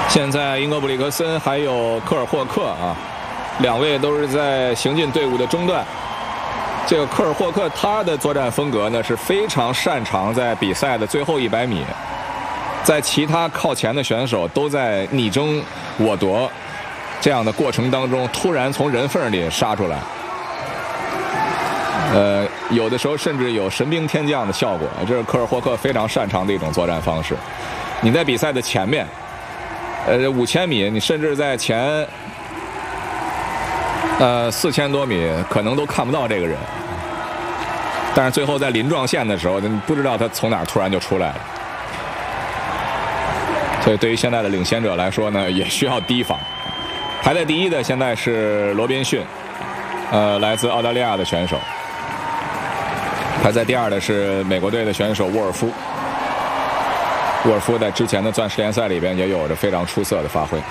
现在英格布里克森还有科尔霍克啊，两位都是在行进队伍的中段。这个科尔霍克他的作战风格呢是非常擅长在比赛的最后100米，在其他靠前的选手都在你争我夺这样的过程当中，突然从人缝里杀出来。有的时候甚至有神兵天降的效果，这是科尔霍克非常擅长的一种作战方式。你在比赛的前面，5000米，你甚至在前4000多米可能都看不到这个人，但是最后在临撞线的时候，你不知道他从哪儿突然就出来了。所以对于现在的领先者来说呢，也需要提防。排在第一的现在是罗宾逊，来自澳大利亚的选手。排在第二的是美国队的选手沃尔夫。沃尔夫在之前的钻石联赛里边也有着非常出色的发挥。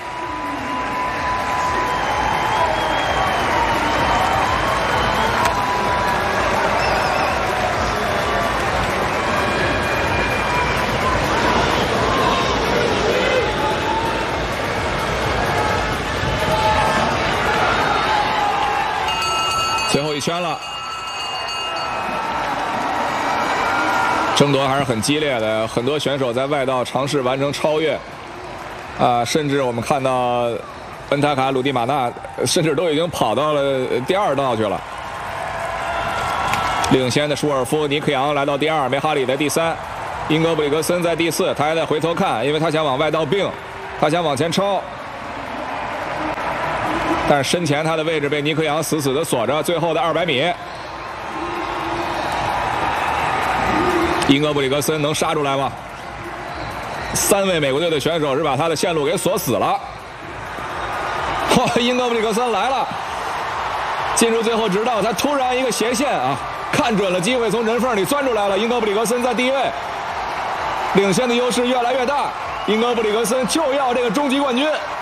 最后一圈了，争夺还是很激烈的，很多选手在外道尝试完成超越，甚至我们看到恩塔卡、鲁蒂马纳甚至都已经跑到了第2道去了。领先的舒尔夫、尼克杨来到第2，梅哈里的第3，英格布里克森在第4，他还在回头看，因为他想往外道并，他想往前超。但是身前他的位置被尼克杨死死地锁着，最后的200米，英格布里克森能杀出来吗？3位美国队的选手是把他的线路给锁死了。英格布里克森来了，进入最后直道，他突然一个斜线啊，看准了机会，从人缝里钻出来了。英格布里克森在第1位，领先的优势越来越大，英格布里克森就要这个终极冠军。